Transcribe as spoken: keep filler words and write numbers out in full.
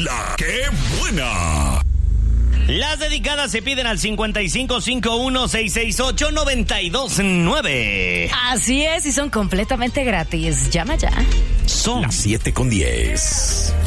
La que buena. Las dedicadas se piden al cincuenta y cinco cincuenta y uno seiscientos sesenta y ocho noventa y dos nueve. Así es, y son completamente gratis. Llama ya. Son las siete con diez.